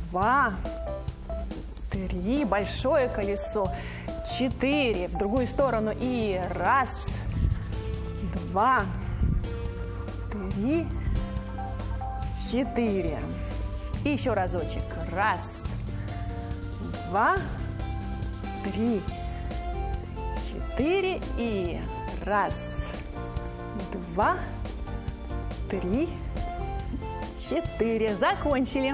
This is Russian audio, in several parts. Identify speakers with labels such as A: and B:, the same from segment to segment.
A: 2, 3, большое колесо, 4, в другую сторону, и 1, 2, 3, 4. И еще разочек. 1, 2, 3, 4. И 1, 2, 3, 4. Закончили.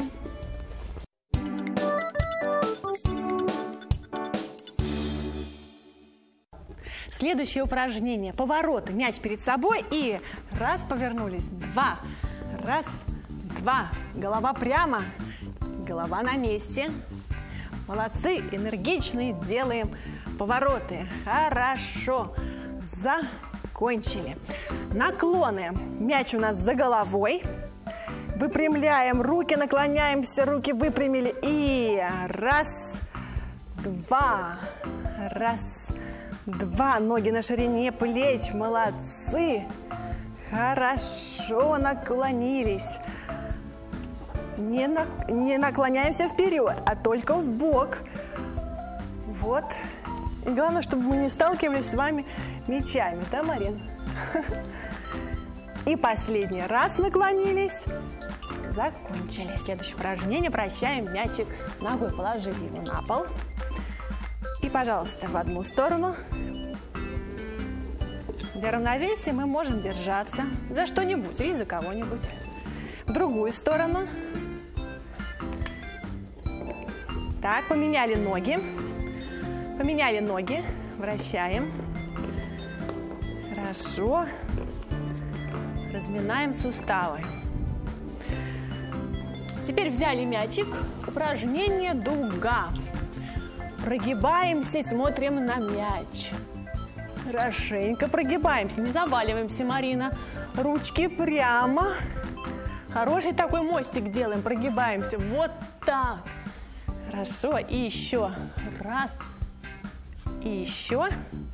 A: Следующее упражнение. Повороты. Мяч перед собой. И 1, повернулись. 2. 1, 2. Голова прямо. Голова на месте. Молодцы. Энергичные. Делаем повороты. Хорошо. Закончили. Наклоны. Мяч у нас за головой. Выпрямляем руки, наклоняемся, руки выпрямили. И 1, 2. 1, 2. Ноги на ширине плеч. Молодцы. Хорошо наклонились. Не наклоняемся вперед, а только в бок. Вот. И главное, чтобы мы не сталкивались с вами мячами. Да, Марин? И последний раз наклонились. Закончили. Следующее упражнение. Вращаем мячик ногой. Положили его на пол. И, пожалуйста, в одну сторону. Для равновесия мы можем держаться за что-нибудь или за кого-нибудь. В другую сторону. Так, поменяли ноги. Поменяли ноги. Вращаем. Хорошо. Разминаем суставы. Теперь взяли мячик. Упражнение дуга. Прогибаемся и смотрим на мяч. Хорошенько прогибаемся. Не заваливаемся, Марина. Ручки прямо. Хороший такой мостик делаем. Прогибаемся. Вот так. Хорошо. И еще. 1. И еще.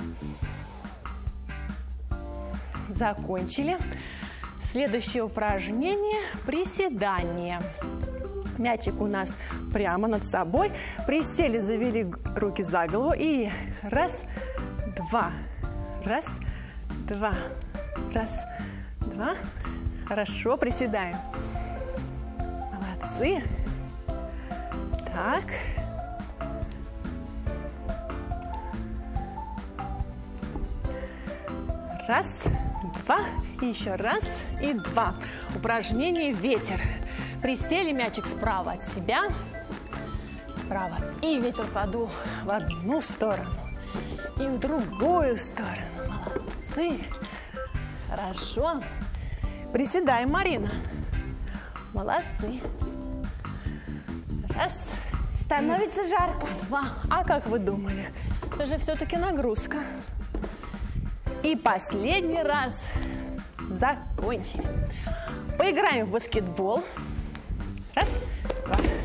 A: Закончили. Следующее упражнение – приседание. Мячик у нас прямо над собой. Присели, завели руки за голову. И 1, 2. 1, 2. 1, 2. Хорошо, приседаем. Молодцы. Так. Раз, два, и еще 1 и 2. Упражнение ветер. Присели, мячик справа от себя. Справа. И ветер подул в одну сторону. И в другую сторону. Молодцы. Хорошо. Приседаем, Марина. Молодцы. 1.
B: Становится жарко.
A: 2. А как вы думали? Это же все-таки нагрузка. И последний раз. Закончили. Поиграем в баскетбол.